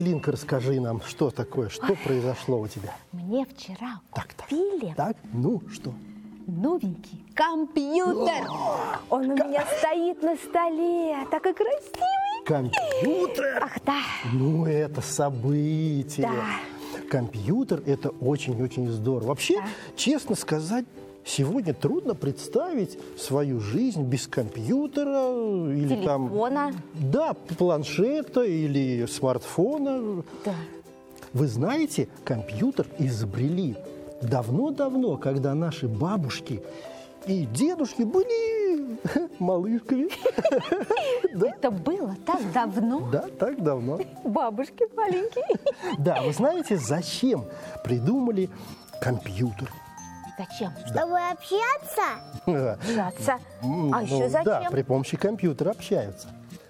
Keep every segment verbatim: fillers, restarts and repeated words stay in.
Линка, расскажи нам, что такое, что произошло у тебя? Мне вчера Так, так, купили так, ну что? новенький компьютер. Он у меня стоит на столе, такой красивый. Компьютер? Ах, да. Ну, это событие. Да. Компьютер – это очень-очень здорово. Вообще, Да. честно сказать, сегодня трудно представить свою жизнь без компьютера или Телефона. там… Да, планшета или смартфона. Да. Вы знаете, компьютер изобрели давно-давно, когда наши бабушки и дедушки были малышками. Да, Это было так давно. да, так давно. Бабушки маленькие. Да, вы знаете, зачем придумали компьютер? Зачем? Чтобы общаться? Общаться. М, А ну еще Да, зачем? при помощи компьютера общаются.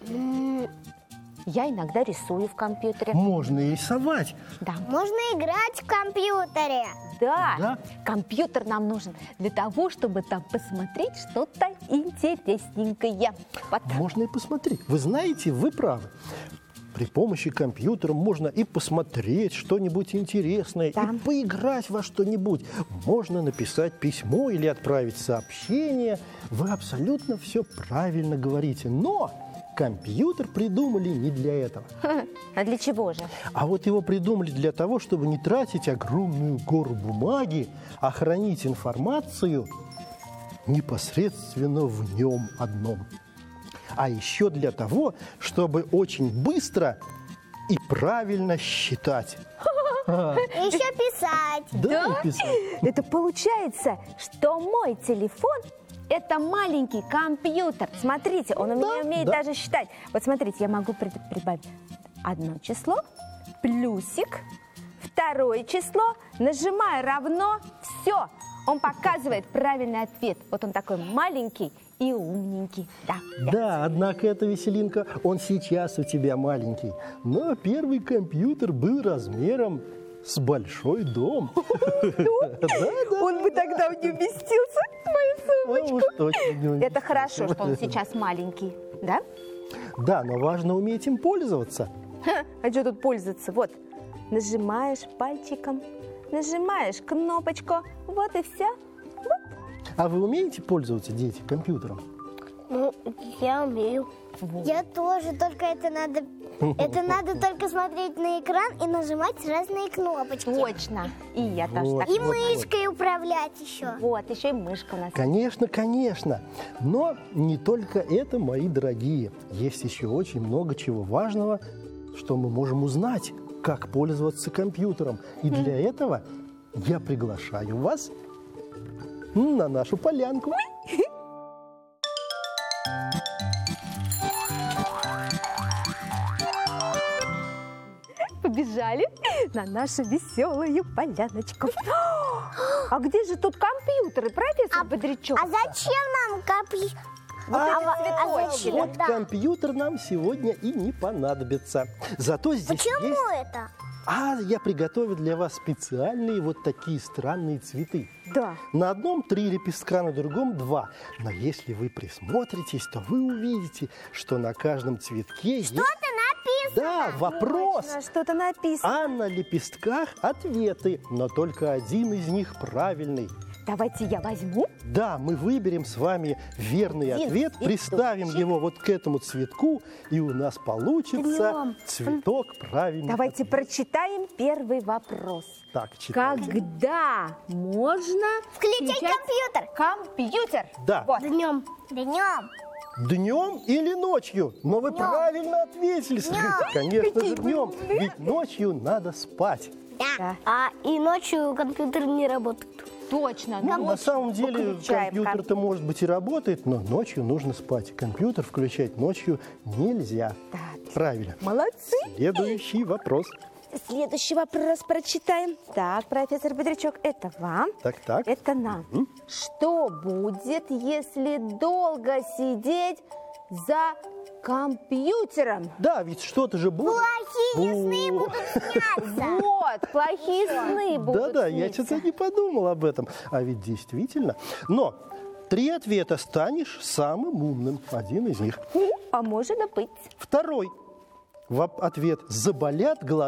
Я иногда рисую в компьютере. Можно и рисовать. Да. Можно играть в компьютере. Да. Да. Компьютер нам нужен для того, чтобы там посмотреть что-то интересненькое. Вот. Можно и посмотреть. Вы знаете, вы правы. При помощи компьютера можно и посмотреть что-нибудь интересное, Да. и поиграть во что-нибудь. Можно написать письмо или отправить сообщение. Вы абсолютно все правильно говорите. Но компьютер придумали не для этого. А для чего же? А вот его придумали для того, чтобы не тратить огромную гору бумаги, а хранить информацию непосредственно в нем одном. А еще для того, чтобы очень быстро и правильно считать. Еще писать. Да, и писать. Это получается, что мой телефон – это маленький компьютер. Смотрите, он у меня Да, умеет да. даже считать. Вот смотрите, я могу при- прибавить одно число, плюсик, второе число, нажимаю равно, все. Он показывает правильный ответ. Вот он такой маленький и умненький. Да. Да, однако эта Веселинка, он сейчас у тебя маленький. Но первый компьютер был размером с большой дом. Да, да. Он бы тогда не уместился в мою А сумочку. уж точно не умею. Это хорошо, что он сейчас маленький, да? Да, но важно уметь им пользоваться. Ха, а что тут пользоваться? Вот, нажимаешь пальчиком, нажимаешь кнопочку, вот и все. А вы умеете пользоваться, дети, компьютером? Ну, я умею. Я тоже, только это надо, это надо только смотреть на экран и нажимать разные кнопочки. Точно. И я тоже Вот. так. И Вот. мышкой управлять еще. Вот, еще и мышка у нас. Конечно, конечно. Но не только это, мои дорогие. Есть еще очень много чего важного, что мы можем узнать, как пользоваться компьютером. И для этого я приглашаю вас на нашу полянку. Побежали на нашу веселую поляночку. А где же тут компьютеры, профессор Бодрячок? А зачем нам копи... Вот а, эти а цветочки. зачем? Вот Да. компьютер нам сегодня и не понадобится. Зато здесь Почему есть… это? А я приготовил для вас специальные вот такие странные цветы. Да. На одном три лепестка, на другом два. Но если вы присмотритесь, то вы увидите, что на каждом цветке есть… Что-то написано. Да, вопрос. Точно, что-то написано. А на лепестках ответы, но только один из них правильный. Давайте я возьму. Да, мы выберем с вами верный Один ответ, представим цветочек. его вот к этому цветку, и у нас получится Трем. цветок правильный. Давайте ответ. прочитаем первый вопрос. Так, читаем. Когда можно Включать компьютер. компьютер? Да. Вот. Днем. Днем. Днем или ночью? Но вы Днем. правильно ответили. Смотрите, конечно же, днем. Ведь ночью надо спать. Да. Да. А и ночью компьютер не работает. Точно. Ну, на ночью самом деле выключаем компьютер-то, может быть, и работает, но ночью нужно спать. Компьютер включать ночью нельзя. Да. Правильно. Молодцы. Следующий вопрос. Следующий вопрос прочитаем. Так, профессор Бодрячок, это вам. Так, так. Это нам. Что будет, если долго сидеть за компьютером? Да, ведь что-то же будет. Плохие сны О. будут сняться. Вот, плохие сны будут Да-да, я сниться. что-то не подумал об этом. А ведь действительно. Но три ответа, станешь самым умным. Один из них. А может быть. Второй. Воп- Ответ. Заболят глаза.